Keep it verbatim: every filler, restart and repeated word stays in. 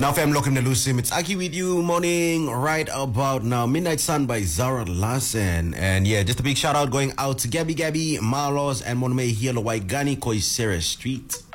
Now, fam, welcome to Lusim. It's Aki with you, morning right about now. Midnight Sun by Zara Larson. And yeah, just a big shout out going out to Gabby Gabby, Marlos, and Monme Hielo Waigani Koisera Street.